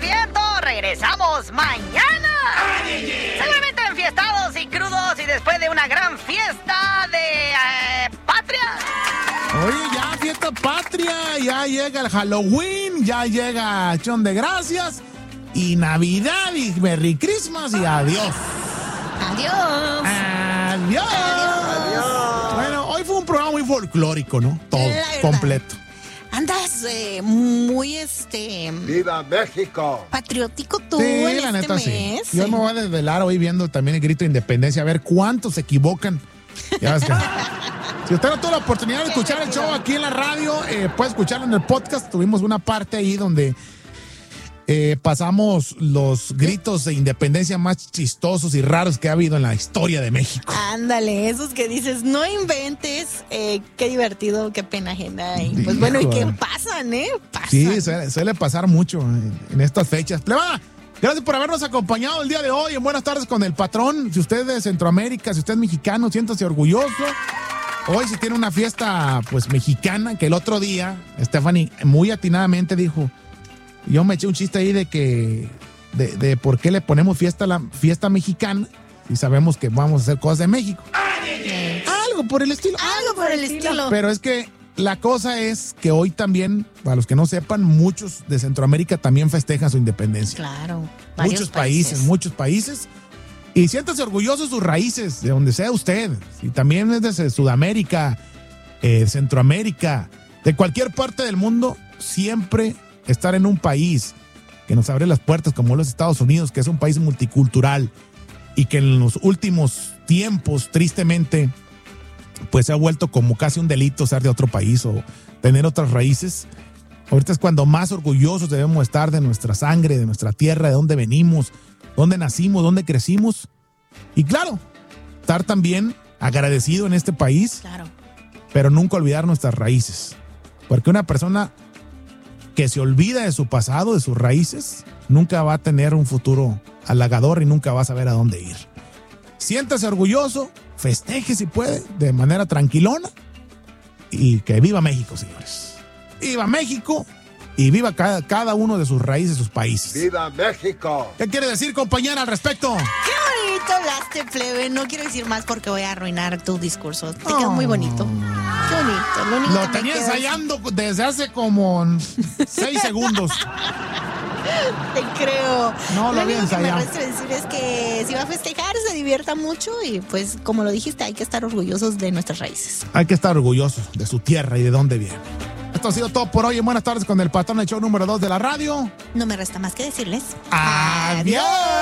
viento. Regresamos mañana. Seguramente enfiestados y crudos y después de una gran fiesta de patria. Oye, ya fiesta patria, ya llega el Halloween, ya llega Acción de Gracias y Navidad y Merry Christmas y adiós. Adiós. Adiós. Adiós. Bueno, hoy fue un programa muy folclórico, ¿no? Todo, completo. Andas muy, ¡Viva México! patriótico tú Sí, en la este neta, mes. sí. Yo me voy a desvelar hoy viendo también el grito de independencia, a ver cuántos se equivocan. Ya ves que... Si usted no tuvo la oportunidad de escuchar el show aquí en la radio, puede escucharlo en el podcast. Tuvimos una parte ahí donde pasamos los gritos de independencia más chistosos y raros que ha habido en la historia de México. Ándale, esos que dices, no inventes, qué divertido, qué pena ajena. Y pues bueno, ¿y qué pasan, Pasan. Sí, suele pasar mucho en estas fechas. Plebada, gracias por habernos acompañado el día de hoy en Buenas Tardes con el Patrón. Si usted es de Centroamérica, si usted es mexicano, siéntase orgulloso. Hoy se tiene una fiesta, pues, mexicana, que el otro día, Stephanie muy atinadamente dijo, yo me eché un chiste ahí de que, de por qué le ponemos fiesta a la fiesta mexicana y sabemos que vamos a hacer cosas de México. Algo por el estilo. Algo por el estilo. Pero es que la cosa es que hoy también, para los que no sepan, muchos de Centroamérica también festejan su independencia. Claro. Muchos países. Y siéntase orgulloso de sus raíces, de donde sea usted. Y también es de Sudamérica, Centroamérica, de cualquier parte del mundo, siempre estar en un país que nos abre las puertas como los Estados Unidos, que es un país multicultural y que en los últimos tiempos, tristemente, pues se ha vuelto como casi un delito ser de otro país o tener otras raíces. Ahorita es cuando más orgullosos debemos estar de nuestra sangre, de nuestra tierra, de dónde venimos, dónde nacimos, dónde crecimos. Y claro, estar también agradecido en este país, claro, pero nunca olvidar nuestras raíces. Porque una persona que se olvida de su pasado, de sus raíces, nunca va a tener un futuro halagador y nunca va a saber a dónde ir. Siéntase orgulloso, festeje si puede, de manera tranquilona, y que viva México, señores. ¡Viva México! Y viva cada uno de sus raíces, sus países. ¡Viva México! ¿Qué quiere decir, compañera, al respecto? ¡Qué bonito hablaste, plebe! No quiero decir más porque voy a arruinar tu discurso. Te quedó muy bonito. ¡Qué bonito! Lo tenía ensayando desde hace como 6 segundos. Te creo. No, lo había ensayado. Lo único que me resta decir es que si va a festejar, se divierta mucho y pues, como lo dijiste, hay que estar orgullosos de nuestras raíces. Hay que estar orgullosos de su tierra y de dónde viene. Esto ha sido todo por hoy en Buenas Tardes con el Patrón, el show número 2 de la radio. No me resta más que decirles. ¡Adiós!